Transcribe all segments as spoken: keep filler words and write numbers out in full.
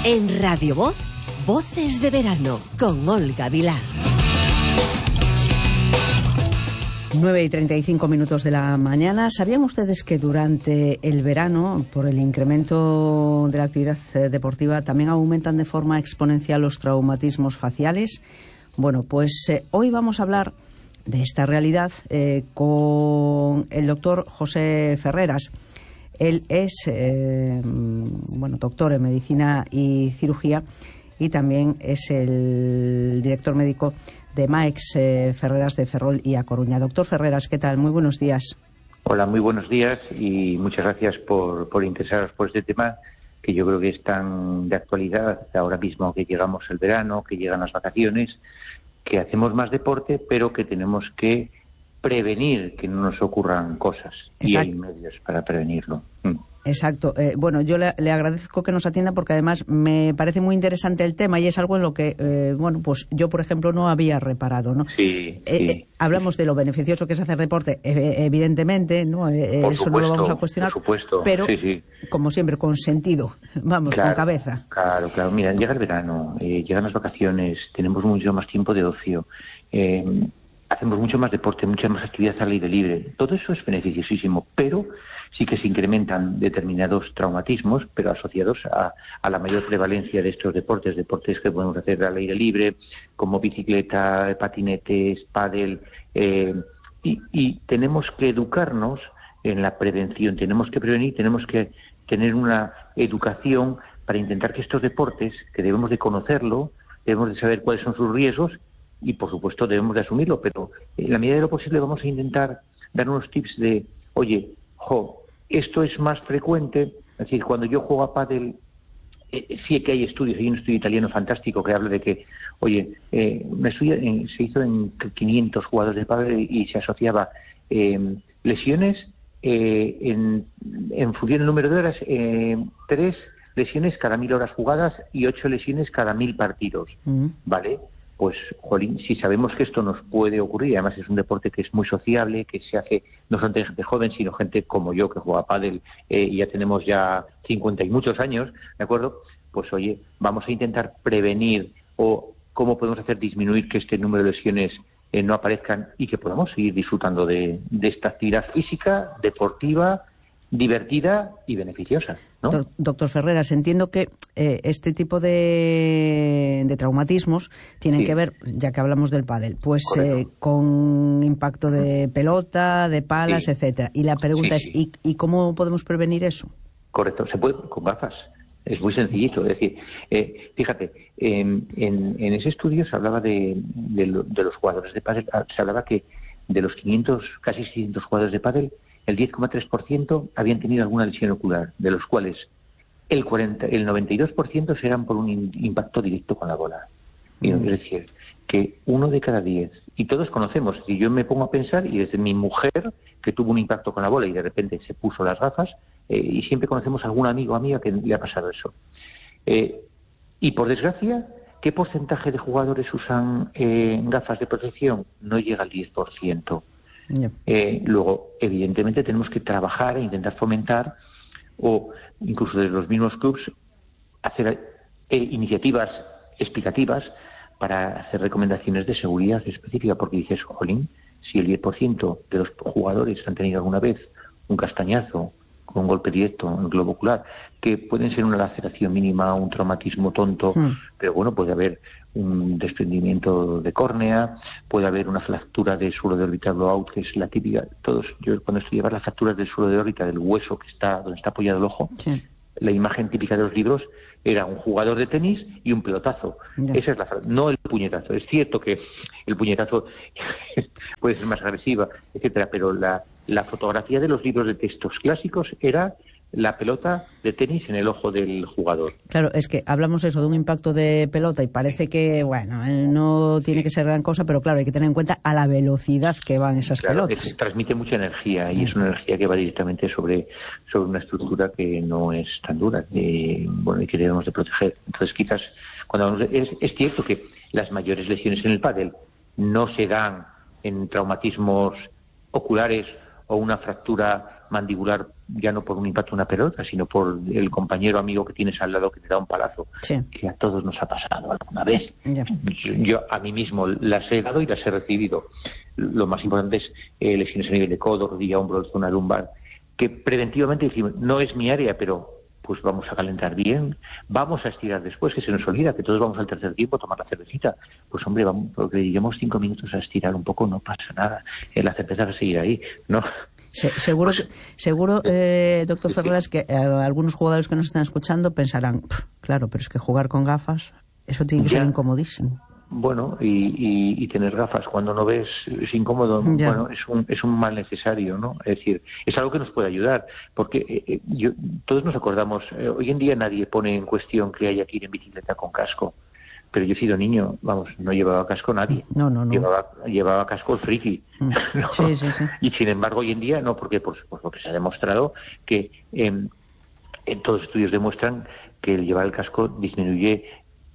En Radio Voz, Voces de Verano, con Olga Vilar. nueve y treinta y cinco minutos de la mañana. ¿Sabían ustedes que durante el verano, por el incremento de la actividad deportiva, también aumentan de forma exponencial los traumatismos faciales? Bueno, pues eh, hoy vamos a hablar de esta realidad eh, con el doctor José Ferreras. Él es eh, bueno, doctor en medicina y cirugía y también es el director médico de Maex eh, Ferreras de Ferrol y A Coruña. Doctor Ferreras, ¿qué tal? Muy buenos días. Hola, muy buenos días y muchas gracias por, por interesaros por este tema que yo creo que es tan de actualidad ahora mismo que llegamos el verano, que llegan las vacaciones, que hacemos más deporte, pero que tenemos que prevenir que no nos ocurran cosas. Exacto. Y hay medios para prevenirlo. Mm. Exacto. Eh, bueno, yo le, le agradezco que nos atienda porque además me parece muy interesante el tema y es algo en lo que, eh, bueno, pues yo, por ejemplo, no había reparado, ¿no? Sí, eh, sí. Eh, hablamos de lo beneficioso que es hacer deporte, eh, evidentemente, ¿no? Eh, por eso supuesto, no lo vamos a cuestionar. Por supuesto, pero, sí, sí. como siempre, con sentido, vamos, claro, con cabeza. Claro, claro. Mira, llega el verano, eh, llegan las vacaciones, tenemos mucho más tiempo de ocio, eh, hacemos mucho más deporte, mucha más actividad al aire libre. Todo eso es beneficiosísimo, pero sí que se incrementan determinados traumatismos, pero asociados a, a la mayor prevalencia de estos deportes, deportes que podemos hacer al aire libre, como bicicleta, patinetes, pádel, eh, y, y tenemos que educarnos en la prevención, tenemos que prevenir, tenemos que tener una educación para intentar que estos deportes, que debemos de conocerlo, debemos de saber cuáles son sus riesgos, y por supuesto debemos de asumirlo, pero en la medida de lo posible vamos a intentar dar unos tips de, oye, jo, esto es más frecuente, es decir, cuando yo juego a pádel, eh, sí que hay estudios, hay un estudio italiano fantástico que habla de que, oye, eh, un estudio en, se hizo en quinientos jugadores de pádel y se asociaba eh, lesiones eh, en, en función del número de horas, eh, tres lesiones cada mil horas jugadas y ocho lesiones cada mil partidos, mm. ¿vale? Pues, jolín, si sabemos que esto nos puede ocurrir, y además es un deporte que es muy sociable, que se hace no solamente de gente joven, sino gente como yo, que juega a pádel eh, y ya tenemos ya cincuenta y muchos años, ¿de acuerdo? Pues, oye, vamos a intentar prevenir o cómo podemos hacer disminuir que este número de lesiones eh, no aparezcan y que podamos seguir disfrutando de, de esta actividad física, deportiva, divertida y beneficiosa, ¿no? Doctor Ferreras, entiendo que eh, este tipo de, de traumatismos tienen sí. que ver, ya que hablamos del pádel, pues eh, con impacto de pelota, de palas, sí. etcétera. Y la pregunta sí, es, sí. ¿y, ¿y cómo podemos prevenir eso? Correcto, se puede con gafas. Es muy sencillito, es decir, eh, fíjate, eh, en, en ese estudio se hablaba de, de, de los jugadores de pádel, se hablaba que de los quinientos, casi seiscientos jugadores de pádel, el diez coma tres por ciento habían tenido alguna lesión ocular, de los cuales el, cuarenta, el noventa y dos por ciento serán por un in, impacto directo con la bola. Mm. Es decir, que uno de cada diez, y todos conocemos, si yo me pongo a pensar, y desde mi mujer, que tuvo un impacto con la bola y de repente se puso las gafas, eh, y siempre conocemos a algún amigo o amiga que le ha pasado eso. Eh, y por desgracia, ¿qué porcentaje de jugadores usan eh, gafas de protección? No llega al diez por ciento. Yeah. Eh, luego, evidentemente, tenemos que trabajar e intentar fomentar, o incluso desde los mismos clubs, hacer eh, iniciativas explicativas para hacer recomendaciones de seguridad específica, porque dices, jolín, si el diez por ciento de los jugadores han tenido alguna vez un castañazo con un golpe directo en el globo ocular, que pueden ser una laceración mínima, un traumatismo tonto, mm. pero bueno, puede haber un desprendimiento de córnea, puede haber una fractura del suelo de órbita blowout, que es la típica. Todos, yo cuando estudiaba las fracturas del suelo de órbita, del hueso que está donde está apoyado el ojo, sí. la imagen típica de los libros era un jugador de tenis y un pelotazo. Yeah. Esa es la no el puñetazo. Es cierto que el puñetazo puede ser más agresiva, etcétera, pero la, la fotografía de los libros de textos clásicos era la pelota de tenis en el ojo del jugador. Claro, es que hablamos eso de un impacto de pelota y parece que, bueno, no tiene que ser gran cosa, pero claro, hay que tener en cuenta a la velocidad que van esas claro, pelotas. Es, transmite mucha energía y mm. es una energía que va directamente sobre, sobre una estructura que no es tan dura y, bueno, y que debemos de proteger. Entonces, quizás, cuando hablamos de, es, es cierto que las mayores lesiones en el pádel no se dan en traumatismos oculares o una fractura mandibular ya no por un impacto de una pelota, sino por el compañero amigo que tienes al lado que te da un palazo, sí. que a todos nos ha pasado alguna vez. Yeah. Yo, yo a mí mismo las he dado y las he recibido. Lo más importante es eh, lesiones a nivel de codo, rodilla, hombro, zona lumbar, que preventivamente decimos, no es mi área, pero pues vamos a calentar bien, vamos a estirar después, que se nos olvida que todos vamos al tercer tiempo a tomar la cervecita. Pues hombre, vamos, porque lleguemos cinco minutos a estirar un poco, no pasa nada, eh, la cerveza va a seguir ahí, ¿no? Se, seguro, pues, que, seguro eh, doctor Ferreras, que eh, algunos jugadores que nos están escuchando pensarán, claro, pero es que jugar con gafas, eso tiene que ya ser incomodísimo. Bueno, y, y, y tener gafas cuando no ves es incómodo, ya. Bueno, es un, es un mal necesario, ¿no? Es decir, es algo que nos puede ayudar, porque eh, yo, todos nos acordamos, eh, hoy en día nadie pone en cuestión que haya que ir en bicicleta con casco, pero yo he sido niño, vamos, no llevaba casco nadie, no, no, no. Llevaba, llevaba casco el friki, mm. ¿no? Sí, sí, sí. Y sin embargo hoy en día no, porque por, por lo que se ha demostrado que eh, en todos los estudios demuestran que el llevar el casco disminuye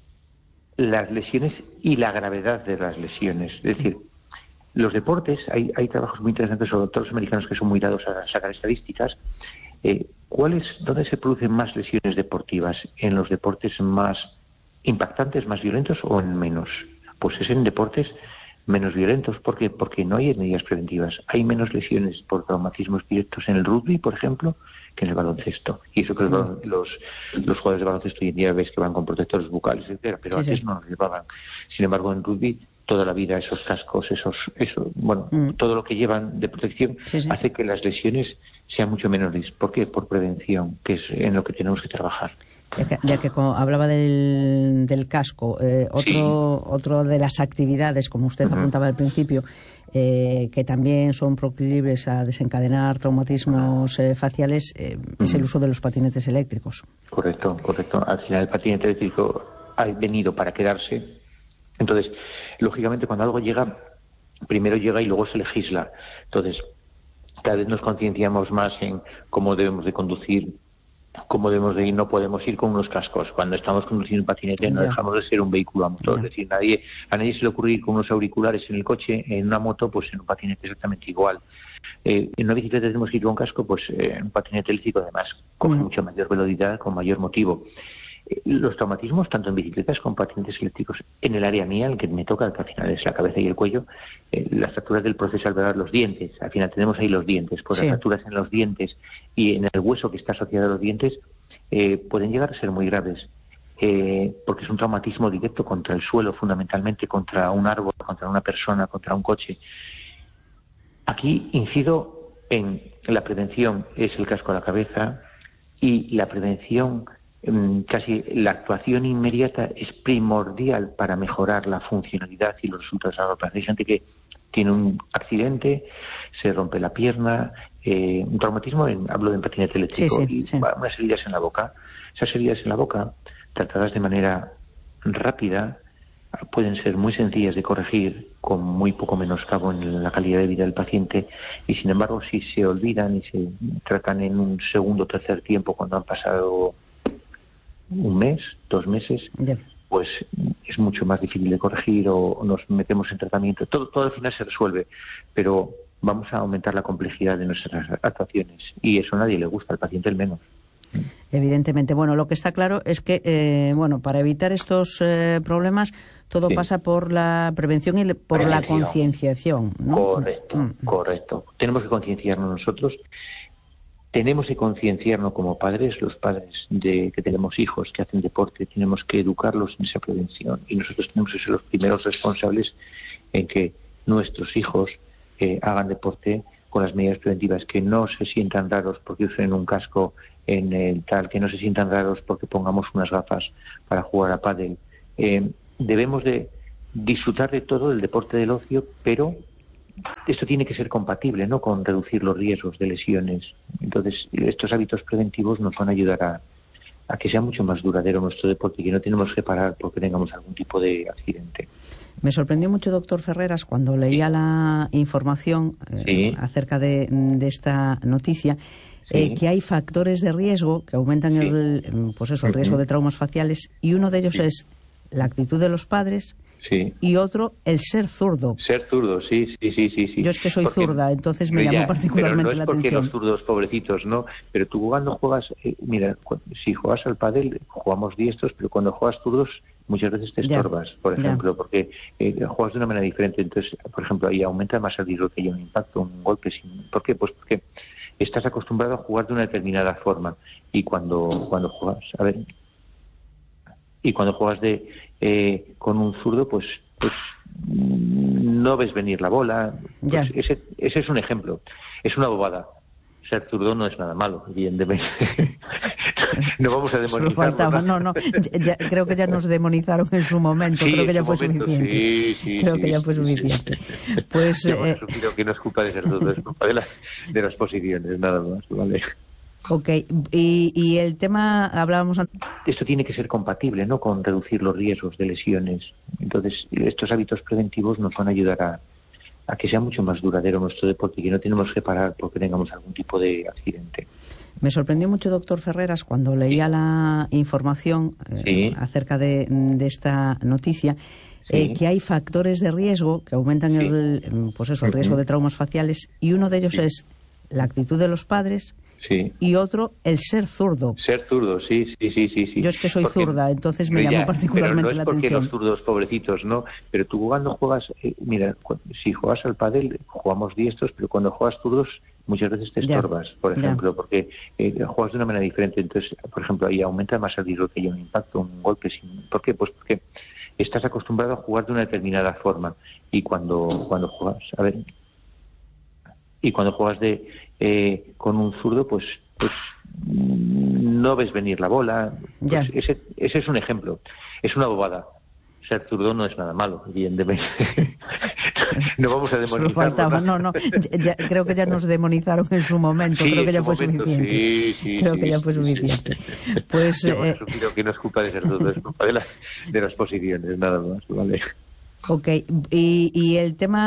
las lesiones y la gravedad de las lesiones. Es decir, los deportes, hay, hay trabajos muy interesantes sobre doctores americanos que son muy dados a sacar estadísticas. Eh, ¿cuáles, ¿Dónde se producen más lesiones deportivas? ¿En los deportes más impactantes, más violentos o en menos? Pues es en deportes menos violentos. ¿Por qué? Porque no hay medidas preventivas. Hay menos lesiones por traumatismos directos en el rugby, por ejemplo, que en el baloncesto. Y eso que los, los, los jugadores de baloncesto hoy en día ves que van con protectores bucales, etcétera, pero sí, antes sí. no los llevaban. Sin embargo, en rugby, toda la vida esos cascos, esos, eso, bueno, mm. todo lo que llevan de protección sí, sí. hace que las lesiones sean mucho menores. ¿Por qué? Por prevención, que es en lo que tenemos que trabajar. Ya que, ya que hablaba del, del casco, eh, otro, sí. otro de las actividades, como usted uh-huh. apuntaba al principio, eh, que también son proclives a desencadenar traumatismos eh, faciales, eh, uh-huh. es el uso de los patinetes eléctricos. Correcto, correcto. Al final el patinete eléctrico ha venido para quedarse. Entonces, lógicamente, cuando algo llega, primero llega y luego se legisla. Entonces, cada vez nos concienciamos más en cómo debemos de conducir, cómo debemos de ir. No podemos ir con unos cascos. Cuando estamos conduciendo un patinete no ya. dejamos de ser un vehículo a motor. Ya. Es decir, nadie, a nadie se le ocurre ir con unos auriculares en el coche, en una moto, pues en un patinete exactamente igual. Eh, en una bicicleta tenemos que ir con casco, pues eh, en un patinete eléctrico además, con mm. mucha mayor velocidad, con mayor motivo. Eh, los traumatismos, tanto en bicicletas como en patinetes eléctricos, en el área mía, el que me toca, que al final es la cabeza y el cuello, eh, las fracturas del proceso alveolar, los dientes, al final tenemos ahí los dientes, pues sí. las fracturas en los dientes y en el hueso que está asociado a los dientes eh, pueden llegar a ser muy graves, eh, porque es un traumatismo directo contra el suelo, fundamentalmente contra un árbol, contra una persona, contra un coche. Aquí incido en la prevención, es el casco a la cabeza, y la prevención, casi la actuación inmediata es primordial para mejorar la funcionalidad y los resultados a largo plazo. Hay gente que tiene un accidente, se rompe la pierna, eh, un traumatismo, en, hablo de un patinete eléctrico, sí, sí, y sí. unas heridas en la boca. Esas heridas en la boca, tratadas de manera rápida, pueden ser muy sencillas de corregir, con muy poco menoscabo en la calidad de vida del paciente, y sin embargo, si se olvidan y se tratan en un segundo o tercer tiempo, cuando han pasado un mes, dos meses, yeah. pues es mucho más difícil de corregir o nos metemos en tratamiento. Todo, todo al final se resuelve, pero vamos a aumentar la complejidad de nuestras actuaciones y eso a nadie le gusta, al paciente el menos. Evidentemente. Bueno, lo que está claro es que, eh, bueno, para evitar estos eh, problemas, todo sí. pasa por la prevención y le, por prevención. La concienciación, ¿no? Correcto, mm. correcto. Tenemos que concienciarnos nosotros. Tenemos que concienciarnos como padres, los padres de que tenemos hijos que hacen deporte, tenemos que educarlos en esa prevención y nosotros tenemos que ser los primeros responsables en que nuestros hijos eh, hagan deporte con las medidas preventivas, que no se sientan raros porque usen un casco en el tal, que no se sientan raros porque pongamos unas gafas para jugar a pádel. Eh, debemos de disfrutar de todo el deporte del ocio, pero esto tiene que ser compatible, ¿no?, con reducir los riesgos de lesiones. Entonces, estos hábitos preventivos nos van a ayudar a, a que sea mucho más duradero nuestro deporte y que no tenemos que parar porque tengamos algún tipo de accidente. Me sorprendió mucho, doctor Ferreras, cuando leía sí. la información eh, sí. acerca de, de esta noticia, sí. eh, que hay factores de riesgo que aumentan sí. el, pues eso, el riesgo de traumas faciales, y uno de ellos sí. es la actitud de los padres Sí. Y otro, el ser zurdo. Ser zurdo, sí, sí, sí, sí. sí. Yo es que soy porque, zurda, entonces me ya, llamó particularmente pero no es la porque atención. Los zurdos pobrecitos, no. Pero tú cuando juegas, eh, mira, si juegas al pádel, jugamos diestros, pero cuando juegas zurdos, muchas veces te estorbas, ya, por ejemplo, ya. porque eh, juegas de una manera diferente. Entonces, por ejemplo, ahí aumenta más el riesgo que haya un impacto, un golpe. Sin... ¿Por qué? Pues porque estás acostumbrado a jugar de una determinada forma. Y cuando, cuando juegas, a ver, y cuando juegas de eh, con un zurdo, pues pues no ves venir la bola. Pues ese, ese es un ejemplo. Es una bobada. Ser zurdo no es nada malo, evidentemente. No vamos a demonizarlo. No, no, ya, creo que ya nos demonizaron en su momento. Sí, creo que ya fue momento, suficiente. Sí, sí, creo sí, que ya sí, fue sí, suficiente. Sí. Pues, Yo, bueno, eh... sugiero que no es culpa de ser zurdo, es culpa de, la, de las posiciones, nada más, ¿vale? Ok, y, y el tema, hablábamos antes... Esto tiene que ser compatible, ¿no?, con reducir los riesgos de lesiones. Entonces, estos hábitos preventivos nos van a ayudar a, a que sea mucho más duradero nuestro deporte y que no tenemos que parar porque tengamos algún tipo de accidente. Me sorprendió mucho, doctor Ferreras, cuando leía sí. la información eh, sí. acerca de, de esta noticia, sí. eh, que hay factores de riesgo que aumentan sí. el, pues eso, el riesgo uh-huh. de traumas faciales, y uno de ellos sí. es la actitud de los padres. Sí. Y otro, el ser zurdo. Ser zurdo, sí, sí, sí, sí. sí. Yo es que soy porque, zurda, entonces me ya, llamó particularmente pero no la es porque atención. Los zurdos pobrecitos, no. Pero tú cuando juegas, eh, mira, si juegas al pádel, jugamos diestros, pero cuando juegas zurdos, muchas veces te estorbas, ya, por ejemplo, ya. porque eh, juegas de una manera diferente. Entonces, por ejemplo, ahí aumenta más el riesgo que haya un impacto, un golpe. Sin... ¿Por qué? Pues porque estás acostumbrado a jugar de una determinada forma. Y cuando, cuando juegas, a ver, y cuando juegas de eh, con un zurdo, pues pues no ves venir la bola. Pues ese, ese es un ejemplo. Es una bobada. Ser zurdo no es nada malo, evidentemente. No vamos a demonizarlo. No, no, ya, creo que ya nos demonizaron en su momento. Sí, creo que ya fue momento, suficiente. Sí, sí, creo sí, que ya fue sí, suficiente. Sí. Pues, Yo, bueno, eh... sugiero que no es culpa de ser zurdo, es culpa de, la, de las posiciones, nada más, ¿vale? Ok, y, y el tema...